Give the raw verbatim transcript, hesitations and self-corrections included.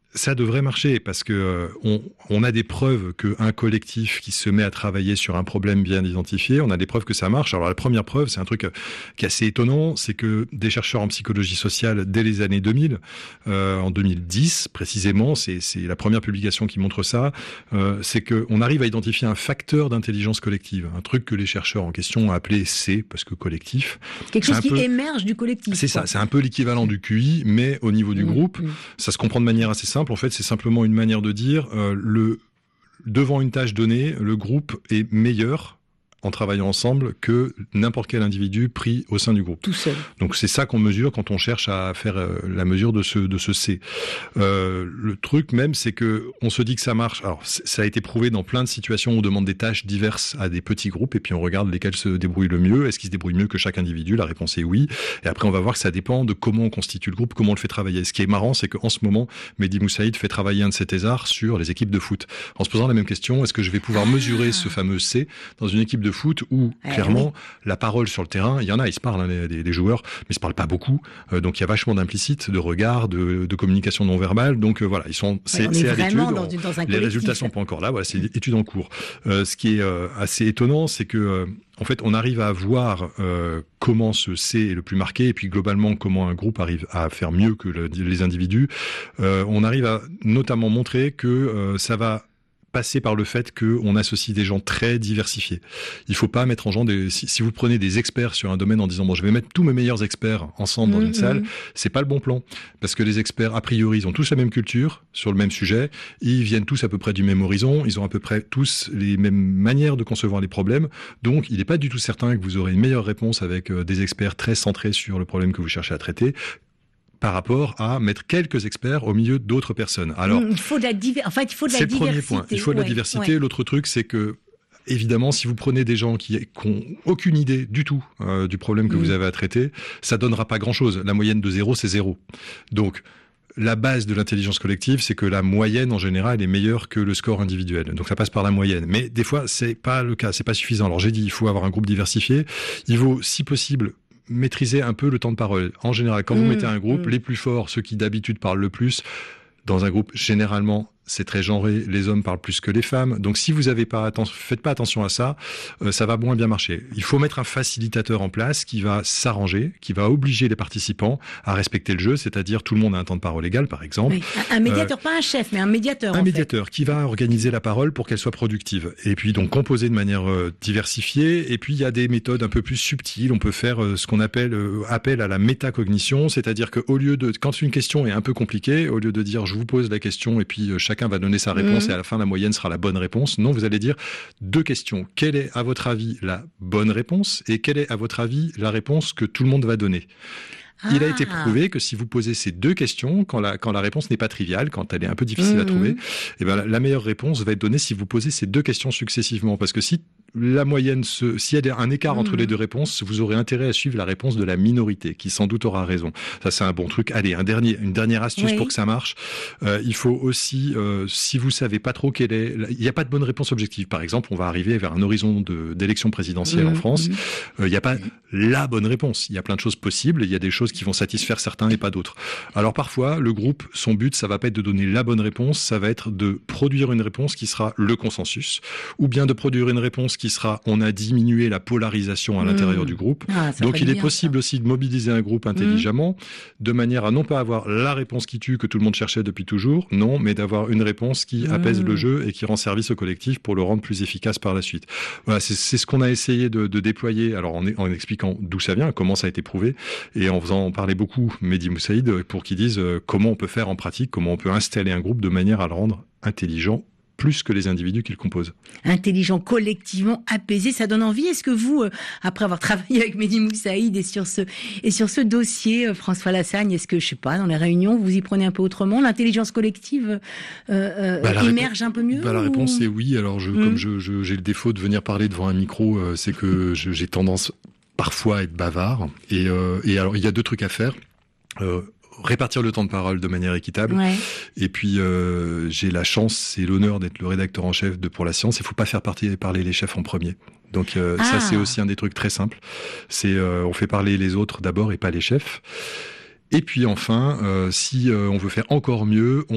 Ça devrait marcher parce que euh, on, on a des preuves qu'un collectif qui se met à travailler sur un problème bien identifié, on a des preuves que ça marche. Alors la première preuve, c'est un truc qui est assez étonnant, c'est que des chercheurs en psychologie sociale dès les années deux mille, euh, en deux mille dix précisément, c'est, c'est la première publication qui montre ça, euh, c'est qu'on arrive à identifier un facteur d'intelligence collective, un truc que les chercheurs en question ont appelé C, parce que collectif. Quelque chose qui peu... émerge du collectif. C'est quoi. Ça, c'est un peu l'équivalent du Q I, mais au niveau du mmh, groupe, mmh. ça se comprend de manière assez simple. En fait, c'est simplement une manière de dire euh, le devant une tâche donnée, le groupe est meilleur en travaillant ensemble que n'importe quel individu pris au sein du groupe. Tout seul. Donc c'est ça qu'on mesure quand on cherche à faire euh, la mesure de ce de ce C. Euh, le truc même, c'est que on se dit que ça marche. Alors ça a été prouvé dans plein de situations où on demande des tâches diverses à des petits groupes et puis on regarde lesquels se débrouillent le mieux. Est-ce qu'ils se débrouillent mieux que chaque individu? La réponse est oui. Et après on va voir que ça dépend de comment on constitue le groupe, comment on le fait travailler. Ce qui est marrant, c'est qu'en ce moment, Mehdi Moussaïd fait travailler un de ses thésards sur les équipes de foot. En se posant la même question, est-ce que je vais pouvoir ah. mesurer ce fameux C dans une équipe de foot où clairement, oui. la parole sur le terrain, il y en a, ils se parlent, hein, les, les joueurs, mais ils se parlent pas beaucoup. Euh, donc il y a vachement d'implicite, de regard, de, de communication non verbale. Donc euh, voilà, ils sont, c'est, ouais, c'est à l'étude. Dans, dans les résultats sont pas encore là. Voilà, c'est étude en cours. Euh, ce qui est euh, assez étonnant, c'est que euh, en fait, on arrive à voir euh, comment ce C est le plus marqué, et puis globalement comment un groupe arrive à faire mieux que le, les individus. Euh, on arrive à notamment montrer que euh, ça va passer par le fait qu'on associe des gens très diversifiés. Il faut pas mettre en genre des, si, si vous prenez des experts sur un domaine en disant bon je vais mettre tous mes meilleurs experts ensemble dans mmh, une salle, mmh. c'est pas le bon plan parce que les experts a priori ils ont tous la même culture sur le même sujet, ils viennent tous à peu près du même horizon, ils ont à peu près tous les mêmes manières de concevoir les problèmes. Donc il n'est pas du tout certain que vous aurez une meilleure réponse avec euh, des experts très centrés sur le problème que vous cherchez à traiter, par rapport à mettre quelques experts au milieu d'autres personnes. Alors, il faut de la diversité. En fait, il faut de la c'est diversité. C'est le premier point. Il faut de ouais, la diversité. Ouais. L'autre truc, c'est que, évidemment, si vous prenez des gens qui n'ont aucune idée du tout euh, du problème que mmh. vous avez à traiter, ça donnera pas grand-chose. La moyenne de zéro, c'est zéro. Donc, la base de l'intelligence collective, c'est que la moyenne, en général, est meilleure que le score individuel. Donc, ça passe par la moyenne. Mais des fois, c'est pas le cas. C'est pas suffisant. Alors, j'ai dit, il faut avoir un groupe diversifié. Il vaut, si possible, maîtriser un peu le temps de parole. En général, quand mmh, vous mettez un groupe, mmh. les plus forts, ceux qui d'habitude parlent le plus, dans un groupe, généralement, c'est très genré, les hommes parlent plus que les femmes. Donc si vous avez pas attention, faites pas attention à ça, euh, ça va moins bien marcher. Il faut mettre un facilitateur en place qui va s'arranger, qui va obliger les participants à respecter le jeu, c'est-à-dire tout le monde a un temps de parole égal, par exemple. Oui, un médiateur, euh, pas un chef, mais un médiateur. Un en médiateur fait. qui va organiser la parole pour qu'elle soit productive. Et puis donc composer de manière euh, diversifiée. Et puis il y a des méthodes un peu plus subtiles. On peut faire euh, ce qu'on appelle euh, appel à la métacognition, c'est-à-dire que au lieu de, quand une question est un peu compliquée, au lieu de dire je vous pose la question et puis euh, chacun va donner sa réponse mmh. et à la fin la moyenne sera la bonne réponse. Non, vous allez dire deux questions. Quelle est à votre avis la bonne réponse et quelle est à votre avis la réponse que tout le monde va donner? Ah. Il a été prouvé que si vous posez ces deux questions, quand la, quand la réponse n'est pas triviale, quand elle est un peu difficile mmh. à trouver, eh ben, la, la meilleure réponse va être donnée si vous posez ces deux questions successivement. Parce que si la moyenne, se, s'il y a un écart mmh. entre les deux réponses, vous aurez intérêt à suivre la réponse de la minorité, qui sans doute aura raison. Ça, c'est un bon truc. Allez, un dernier, une dernière astuce oui. pour que ça marche. Euh, il faut aussi, euh, si vous savez pas trop quelle est, il n'y a pas de bonne réponse objective. Par exemple, on va arriver vers un horizon de, d'élection présidentielle mmh. en France. Euh, il n'y a pas la bonne réponse. Il y a plein de choses possibles. Il y a des choses qui vont satisfaire certains et pas d'autres. Alors parfois, le groupe, son but, ça va pas être de donner la bonne réponse, ça va être de produire une réponse qui sera le consensus, ou bien de produire une réponse qui sera on a diminué la polarisation à mmh. l'intérieur du groupe. Ah, donc il est bien, possible ça. aussi de mobiliser un groupe intelligemment, mmh. de manière à non pas avoir la réponse qui tue que tout le monde cherchait depuis toujours, non, mais d'avoir une réponse qui mmh. apaise le jeu et qui rend service au collectif pour le rendre plus efficace par la suite. Voilà, c'est, c'est ce qu'on a essayé de, de déployer, alors en, en expliquant d'où ça vient, comment ça a été prouvé, et en faisant parler beaucoup Mehdi Moussaïd pour qu'ils disent euh, comment on peut faire en pratique, comment on peut installer un groupe de manière à le rendre intelligent plus que les individus qui le composent. Intelligent, collectivement, apaisé, ça donne envie. Est-ce que vous, euh, après avoir travaillé avec Mehdi Moussaïd et sur ce, et sur ce dossier, euh, François Lassagne, est-ce que, je sais pas, dans les réunions, vous y prenez un peu autrement? L'intelligence collective euh, euh, bah, émerge réponse, un peu mieux? bah, La réponse ou... est oui. Alors, je, mmh. comme je, je, j'ai le défaut de venir parler devant un micro, euh, c'est que je, j'ai tendance parfois à être bavard. Et, euh, et alors, il y a deux trucs à faire. Euh, répartir le temps de parole de manière équitable. Ouais. Et puis, euh, j'ai la chance et l'honneur d'être le rédacteur en chef de Pour la Science. Il faut pas faire partie, parler les chefs en premier. Donc, euh, ah. ça, c'est aussi un des trucs très simples. C'est, euh, on fait parler les autres d'abord et pas les chefs. Et puis enfin, euh, si euh, on veut faire encore mieux, on